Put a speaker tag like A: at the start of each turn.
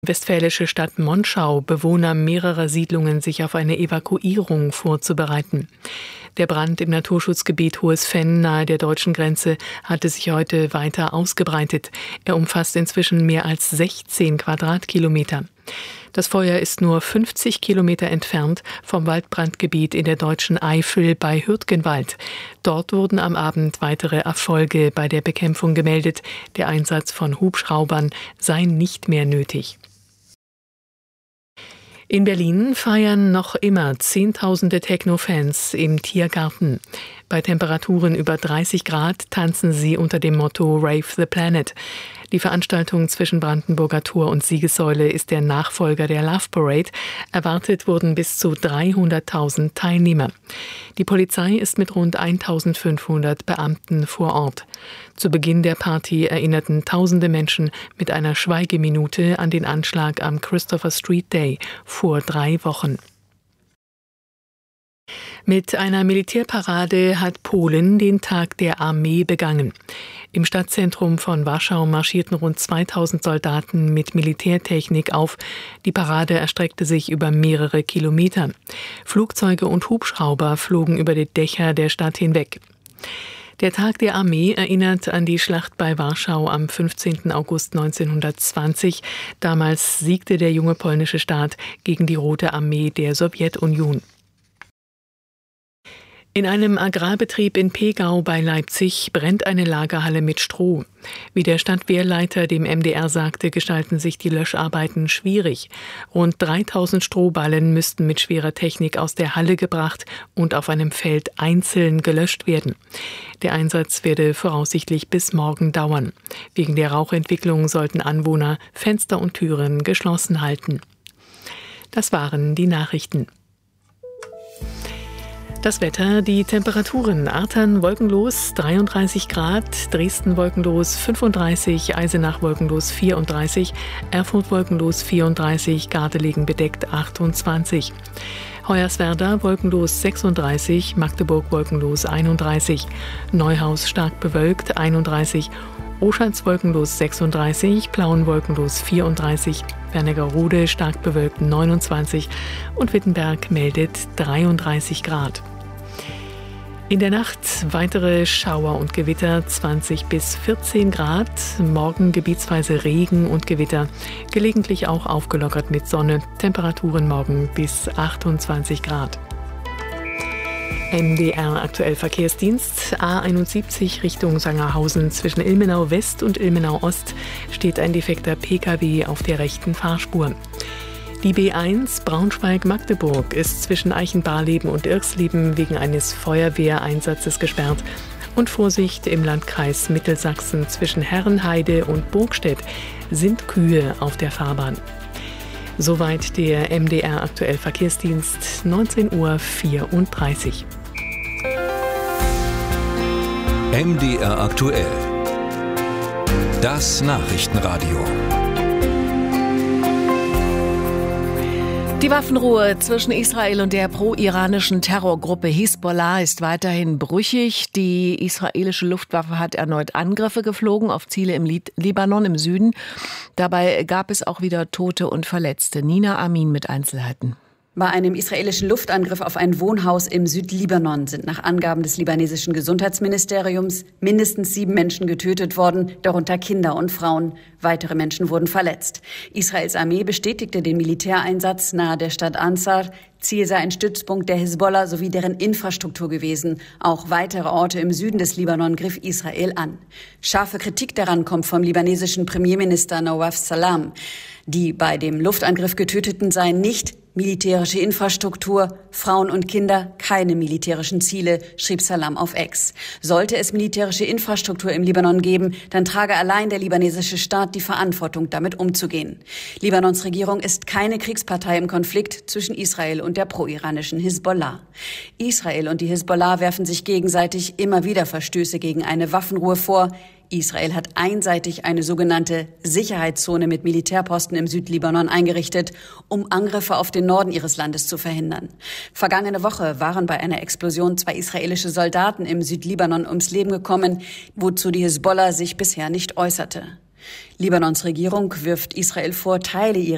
A: Westfälische Stadt Monschau Bewohner mehrerer Siedlungen sich auf eine Evakuierung vorzubereiten. Der Brand im Naturschutzgebiet Hohes Venn nahe der deutschen Grenze hatte sich heute weiter ausgebreitet. Er umfasst inzwischen mehr als 16 Quadratkilometer. Das Feuer ist nur 50 Kilometer entfernt vom Waldbrandgebiet in der deutschen Eifel bei Hürtgenwald. Dort wurden am Abend weitere Erfolge bei der Bekämpfung gemeldet. Der Einsatz von Hubschraubern sei nicht mehr nötig. In Berlin feiern noch immer Zehntausende Techno-Fans im Tiergarten. Bei Temperaturen über 30 Grad tanzen sie unter dem Motto Rave the Planet. Die Veranstaltung zwischen Brandenburger Tor und Siegessäule ist der Nachfolger der Love Parade. Erwartet wurden bis zu 300.000 Teilnehmer. Die Polizei ist mit rund 1.500 Beamten vor Ort. Zu Beginn der Party erinnerten tausende Menschen mit einer Schweigeminute an den Anschlag am Christopher Street Day vor 3 Wochen. Mit einer Militärparade hat Polen den Tag der Armee begangen. Im Stadtzentrum von Warschau marschierten rund 2000 Soldaten mit Militärtechnik auf. Die Parade erstreckte sich über mehrere Kilometer. Flugzeuge und Hubschrauber flogen über die Dächer der Stadt hinweg. Der Tag der Armee erinnert an die Schlacht bei Warschau am 15. August 1920. Damals siegte der junge polnische Staat gegen die Rote Armee der Sowjetunion. In einem Agrarbetrieb in Pegau bei Leipzig brennt eine Lagerhalle mit Stroh. Wie der Stadtwehrleiter dem MDR sagte, gestalten sich die Löscharbeiten schwierig. Rund 3000 Strohballen müssten mit schwerer Technik aus der Halle gebracht und auf einem Feld einzeln gelöscht werden. Der Einsatz werde voraussichtlich bis morgen dauern. Wegen der Rauchentwicklung sollten Anwohner Fenster und Türen geschlossen halten. Das waren die Nachrichten. Das Wetter, die Temperaturen: Artern wolkenlos 33 Grad, Dresden wolkenlos 35, Eisenach wolkenlos 34, Erfurt wolkenlos 34, Gardelegen bedeckt 28. Hoyerswerda wolkenlos 36, Magdeburg wolkenlos 31, Neuhaus stark bewölkt 31, Oschatz wolkenlos 36, Plauen wolkenlos 34, Wernigerode stark bewölkt 29 und Wittenberg meldet 33 Grad. In der Nacht weitere Schauer und Gewitter 20 bis 14 Grad, morgen gebietsweise Regen und Gewitter, gelegentlich auch aufgelockert mit Sonne, Temperaturen morgen bis 28 Grad. MDR aktuell Verkehrsdienst, A71 Richtung Sangerhausen zwischen Ilmenau West und Ilmenau Ost steht ein defekter Pkw auf der rechten Fahrspur. Die B1 Braunschweig-Magdeburg ist zwischen Eichenbarleben und Irxleben wegen eines Feuerwehreinsatzes gesperrt. Und Vorsicht im Landkreis Mittelsachsen zwischen Herrenheide und Burgstedt sind Kühe auf der Fahrbahn. Soweit der MDR aktuell Verkehrsdienst, 19:34 Uhr.
B: MDR aktuell. Das Nachrichtenradio.
C: Die Waffenruhe zwischen Israel und der pro-iranischen Terrorgruppe Hisbollah ist weiterhin brüchig. Die israelische Luftwaffe hat erneut Angriffe geflogen auf Ziele im Libanon im Süden. Dabei gab es auch wieder Tote und Verletzte. Nina Amin mit Einzelheiten.
D: Bei einem israelischen Luftangriff auf ein Wohnhaus im Südlibanon sind nach Angaben des libanesischen Gesundheitsministeriums mindestens 7 Menschen getötet worden, darunter Kinder und Frauen. Weitere Menschen wurden verletzt. Israels Armee bestätigte den Militäreinsatz nahe der Stadt Ansar. Ziel sei ein Stützpunkt der Hisbollah sowie deren Infrastruktur gewesen. Auch weitere Orte im Süden des Libanon griff Israel an. Scharfe Kritik daran kommt vom libanesischen Premierminister Nawaf Salam. Die bei dem Luftangriff Getöteten seien nicht militärische Infrastruktur, Frauen und Kinder, keine militärischen Ziele, schrieb Salam auf X. Sollte es militärische Infrastruktur im Libanon geben, dann trage allein der libanesische Staat die Verantwortung, damit umzugehen. Libanons Regierung ist keine Kriegspartei im Konflikt zwischen Israel und der pro-iranischen Hisbollah. Israel und die Hisbollah werfen sich gegenseitig immer wieder Verstöße gegen eine Waffenruhe vor. Israel hat einseitig eine sogenannte Sicherheitszone mit Militärposten im Südlibanon eingerichtet, um Angriffe auf den Norden ihres Landes zu verhindern. Vergangene Woche waren bei einer Explosion 2 israelische Soldaten im Südlibanon ums Leben gekommen, wozu die Hisbollah sich bisher nicht äußerte. Libanons Regierung wirft Israel vor, Teile ihrer